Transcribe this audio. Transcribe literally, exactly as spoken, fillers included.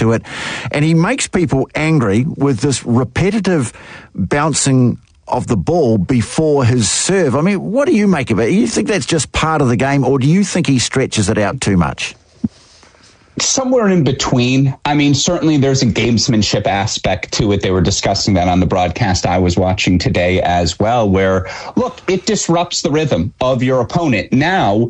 to it. And he makes people angry with this repetitive bouncing of the ball before his serve. I mean, what do you make of it? Do you think that's just part of the game, or do you think he stretches it out too much? Somewhere in between. I mean, certainly there's a gamesmanship aspect to it. They were discussing that on the broadcast I was watching today as well, where, look, it disrupts the rhythm of your opponent. Now,